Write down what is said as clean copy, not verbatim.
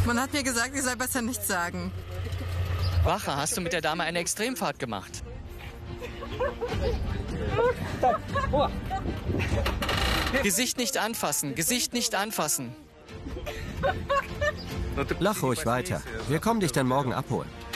Man hat mir gesagt, ich soll besser nichts sagen. Wache, hast du mit der Dame eine Extremfahrt gemacht? Gesicht nicht anfassen, Gesicht nicht anfassen. Lach ruhig weiter. Wir kommen dich dann morgen abholen.